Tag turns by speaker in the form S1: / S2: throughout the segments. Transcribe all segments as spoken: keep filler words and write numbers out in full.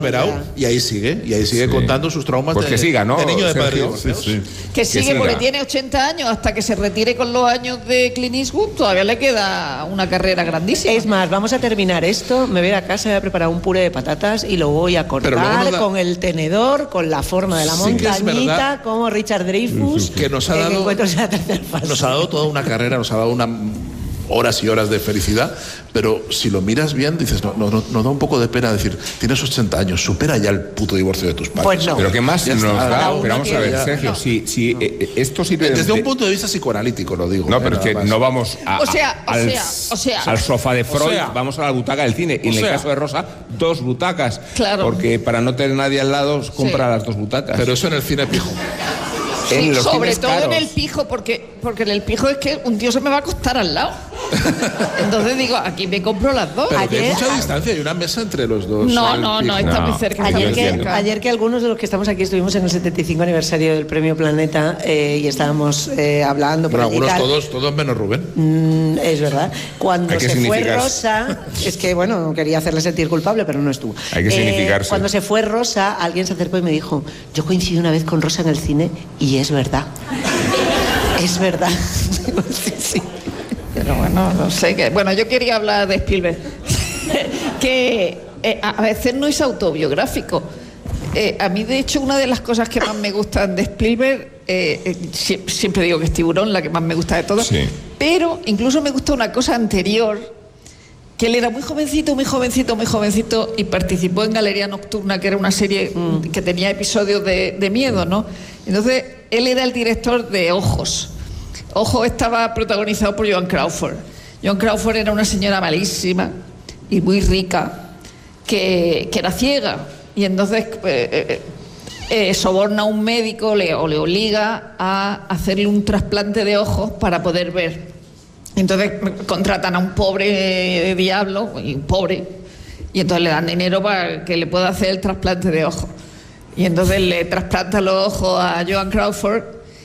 S1: Y ahí sigue, y ahí sigue sí. contando sus traumas
S2: pues
S1: de,
S2: que siga, ¿no?
S1: de niño de padre.
S3: Sí, sí.
S4: Que sigue, que siga porque tiene ochenta años, hasta que se retire con los años de Clint Eastwood, todavía le queda una carrera grandísima.
S5: Es más, vamos a terminar esto, me voy a casa, voy a preparar un puré de patatas y lo voy a cortar da... con el tenedor, con la forma de la sí montañita, como Richard Dreyfuss,
S1: que nos ha dado, nos ha dado toda una carrera, nos ha dado una... horas y horas de felicidad, pero si lo miras bien, dices, no, no, no, no da un poco de pena decir, tienes ochenta años, supera ya el puto divorcio de tus padres.
S5: Pues no.
S2: Pero ¿qué más
S1: ya
S2: nos
S1: está,
S2: da? Pero vamos a ver,
S1: ya,
S2: Sergio,
S1: no.
S2: si, si eh, esto sirve...
S1: Desde
S2: de,
S1: un punto de vista psicoanalítico lo digo.
S2: No,
S1: eh,
S2: pero es que
S1: más.
S2: no vamos a,
S4: o sea,
S2: al,
S4: o sea, o sea,
S2: al sofá de Freud,
S1: o sea,
S2: vamos a la butaca del cine. Y en
S1: o
S2: el
S1: sea,
S2: caso de Rosa, dos butacas.
S4: Claro.
S2: Porque para no tener nadie al lado, compra
S4: sí.
S2: las dos butacas.
S1: Pero eso en el cine pijo.
S4: Sí, sobre todo caros. en el pijo, porque, porque en el pijo es que un tío se me va a acostar al lado. Entonces digo, aquí me compro las dos.
S1: Pero
S4: ayer,
S1: hay mucha distancia, hay una mesa entre los dos.
S4: No, no, no, está no. muy cerca.
S5: Ayer que,
S4: cerca.
S5: ayer que algunos de los que estamos aquí estuvimos en el setenta y cinco aniversario del Premio Planeta eh, y estábamos eh, hablando.
S1: Bueno, algunos todos, todos menos Rubén.
S5: Mm, es verdad. Cuando se fue
S2: significar...
S5: Rosa, es que bueno, no quería hacerle sentir culpable, pero no estuvo.
S2: Hay que eh, significarse.
S5: Cuando se fue Rosa, alguien se acercó y me dijo, yo coincidí una vez con Rosa en el cine y es verdad. Es verdad. Sí, sí.
S4: Pero bueno, no sé qué. Bueno, yo quería hablar de Spielberg. que eh, a veces no es autobiográfico. Eh, a mí, de hecho, una de las cosas que más me gustan de Spielberg, eh, eh, siempre, siempre digo que es Tiburón, la que más me gusta de todas,
S2: sí.
S4: pero incluso me gusta una cosa anterior, que él era muy jovencito, muy jovencito, muy jovencito y participó en Galería Nocturna, que era una serie mm. que tenía episodios de, de miedo, ¿no? Entonces, él era el director de Ojos. Ojos estaba protagonizado por Joan Crawford. Joan Crawford era una señora malísima y muy rica, que, que era ciega, y entonces eh, eh, eh, soborna a un médico le, o le obliga a hacerle un trasplante de ojos para poder ver. Entonces contratan a un pobre diablo, y un pobre, y entonces le dan dinero para que le pueda hacer el trasplante de ojos. Y entonces le trasplanta los ojos a Joan Crawford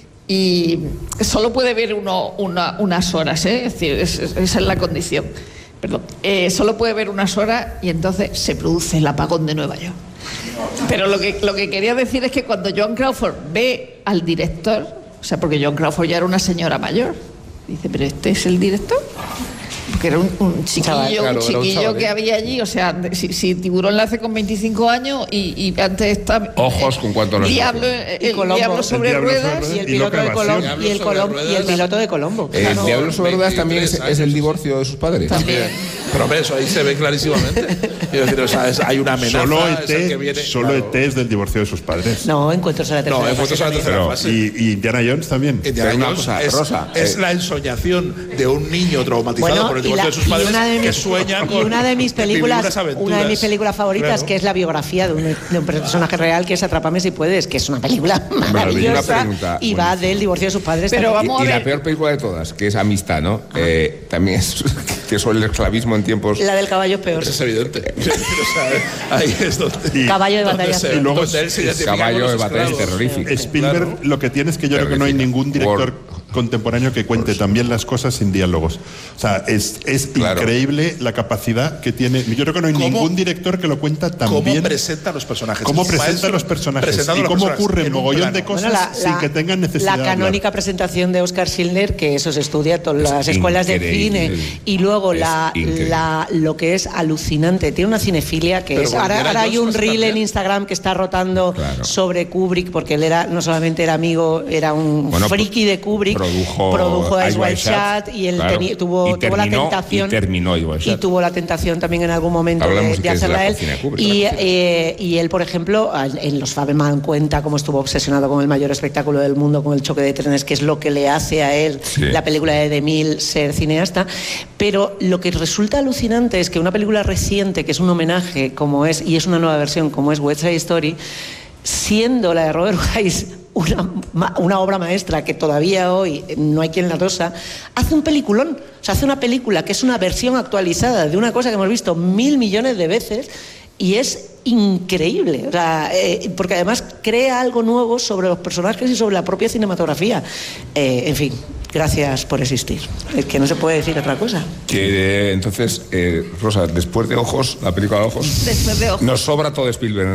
S4: y solo puede ver uno, una, unas horas, ¿eh? Es decir, es, es, esa es la condición. Perdón. Eh, solo puede ver unas horas y entonces se produce el apagón de Nueva York. Pero lo que, lo que quería decir es que cuando Joan Crawford ve al director, o sea, porque Joan Crawford ya era una señora mayor, dice, ¿pero este es el director? Porque era un, un chiquillo, claro, un chiquillo un que había allí, o sea, si, si Tiburón la hace con veinticinco años y, y antes está...
S2: Ojos con cuánto los
S4: Diablo, el, el Diablo sobre
S5: el
S4: ruedas
S5: y el piloto de Colombo y el, Colom y el piloto de Colombo.
S2: El claro. Diablo sobre ruedas también es, es el divorcio de sus padres.
S4: También.
S1: Pero eso ahí se ve clarísimamente. Quiero decir, o sea, es, hay una amenaza.
S3: Solo E T,
S1: que viene,
S3: solo
S1: claro.
S3: E T es del divorcio de sus padres.
S5: No, Encuentros a la tercera
S1: no, Encuentros a la tercera
S3: Pero,
S1: fase.
S3: Y, y Indiana Jones también.
S1: Indiana Jones
S2: cosa,
S1: es,
S2: Rosa,
S1: es
S2: eh.
S1: la ensoñación de un niño traumatizado
S5: bueno,
S1: por el divorcio
S5: la,
S1: de sus padres
S5: de mis,
S1: que sueña con
S5: y una de mis películas, una de mis películas favoritas, claro. que es la biografía de un, de un personaje real, que es Atrápame si puedes, que es una película maravillosa pregunta, y va del divorcio de sus padres.
S4: Pero vamos
S2: y,
S4: a ver.
S2: Y la peor película de todas, que es Amistad, ¿no? Ah. Eh, también es que sobre el esclavismo en tiempos...
S5: La del caballo es peor.
S1: Es evidente. O sea, ahí es donde...
S3: Y,
S5: caballo de batalla.
S3: Se, y luego
S2: es caballo de batalla es terrorífico.
S3: Spielberg, claro. Lo que tiene es que yo creo que no hay ningún director War. contemporáneo que cuente War. también las cosas sin diálogos. O sea, es, es claro. increíble la capacidad que tiene. Yo creo que no hay ningún director que lo cuenta tan
S1: ¿Cómo
S3: bien.
S1: ¿Cómo presenta los personajes?
S3: ¿Cómo presenta los personajes? Y cómo ocurre un mogollón de cosas bueno, la, sin la, que tengan necesidad.
S5: La canónica presentación de Oscar Schindler, que eso se estudia en todas las es escuelas de cine. Y luego la, la, lo que es alucinante. Tiene una cinefilia que Pero es. Ahora, ahora hay un reel en Instagram que está rotando claro. sobre Kubrick, porque él era no solamente era amigo, era un bueno, friki de Kubrick.
S2: Produjo,
S5: produjo Ice White Shot y él claro. teni, tuvo,
S2: y terminó,
S5: tuvo la tentación.
S2: Y terminó Igual,
S5: y tuvo la tentación también en algún momento de, de hacerla él. Kubrick, y, eh, y él, por ejemplo, en Los Fabelman cuenta cómo estuvo obsesionado con el mayor espectáculo del mundo, con el choque de trenes, que es lo que le hace a él sí. la película de DeMille ser cineasta. Pero lo que resulta alucinante es que una película reciente, que es un homenaje, como es, y es una nueva versión, como es West Side Story, siendo la de Robert Wise una, una obra maestra que todavía hoy no hay quien la tosa, hace un peliculón. O sea, hace una película que es una versión actualizada de una cosa que hemos visto mil millones de veces y es increíble. O sea, eh, porque además crea algo nuevo sobre los personajes y sobre la propia cinematografía. Eh, en fin, gracias por existir. Es que no se puede decir otra cosa.
S2: Que eh, entonces, eh, Rosa, después de Ojos, la película de Ojos,
S4: después de Ojos,
S2: nos sobra todo Spielberg